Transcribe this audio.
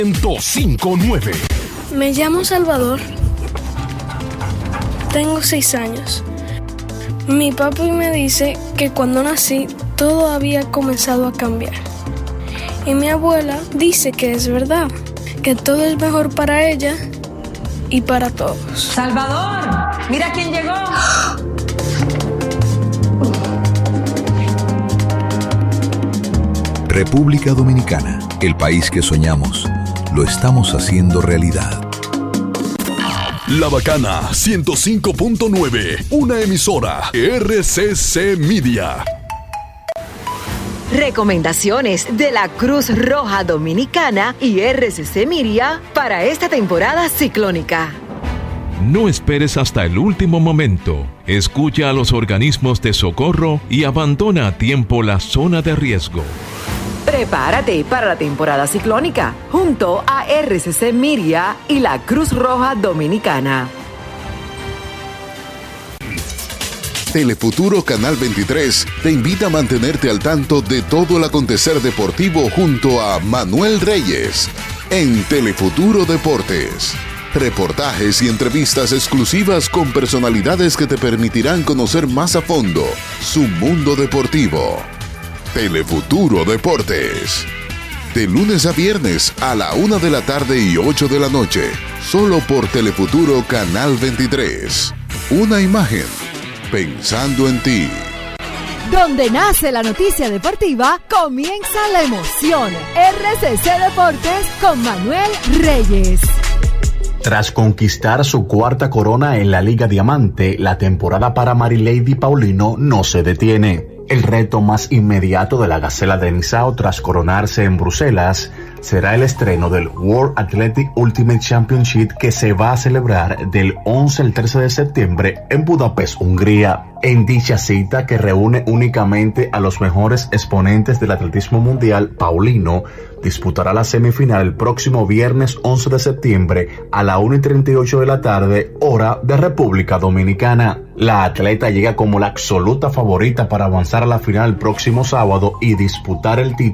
105.9. Me llamo Salvador. Tengo 6 años. Mi papi me dice que cuando nací todo había comenzado a cambiar. Y mi abuela dice que es verdad, que todo es mejor para ella y para todos. ¡Salvador! ¡Mira quién llegó! República Dominicana, el país que soñamos, lo estamos haciendo realidad. La Bacana 105.9, una emisora RCC Media. Recomendaciones de la Cruz Roja Dominicana y RCC Media para esta temporada ciclónica. No esperes hasta el último momento. Escucha a los organismos de socorro y abandona a tiempo la zona de riesgo. Prepárate para la temporada ciclónica junto a RCC Media y la Cruz Roja Dominicana. Telefuturo Canal 23 te invita a mantenerte al tanto de todo el acontecer deportivo junto a Manuel Reyes en Telefuturo Deportes. Reportajes y entrevistas exclusivas con personalidades que te permitirán conocer más a fondo su mundo deportivo. Telefuturo Deportes. De lunes a viernes a la 1 de la tarde y 8 de la noche. Solo por Telefuturo Canal 23. Una imagen pensando en ti. Donde nace la noticia deportiva, comienza la emoción. RCC Deportes con Manuel Reyes. Tras conquistar su cuarta corona en la Liga Diamante, la temporada para Marilady Paulino no se detiene. El reto más inmediato de la Gacela de Nizao tras coronarse en Bruselas será el estreno del World Athletic Ultimate Championship que se va a celebrar del 11 al 13 de septiembre en Budapest, Hungría. En dicha cita, que reúne únicamente a los mejores exponentes del atletismo mundial, Paulino disputará la semifinal el próximo viernes 11 de septiembre a la 1:38 de la tarde, hora de República Dominicana. La atleta llega como la absoluta favorita para avanzar a la final el próximo sábado y disputar el título